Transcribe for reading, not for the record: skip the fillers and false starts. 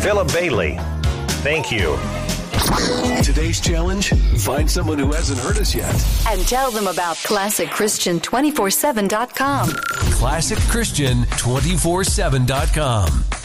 Philip Bailey. Thank you. Today's challenge, find someone who hasn't heard us yet. And tell them about ClassicChristian247.com. ClassicChristian247.com.